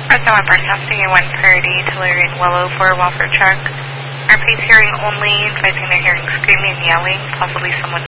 Fresno Upper Testing at 1:30, Tellurian Willow for a welfare truck. RP's hearing only, advising they're hearing screaming and yelling, possibly someone